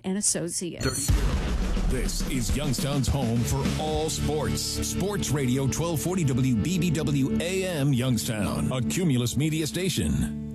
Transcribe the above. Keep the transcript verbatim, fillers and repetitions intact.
and Associates. This is Youngstown's home for all sports. Sports Radio twelve forty W B B W A M Youngstown, a Cumulus media station.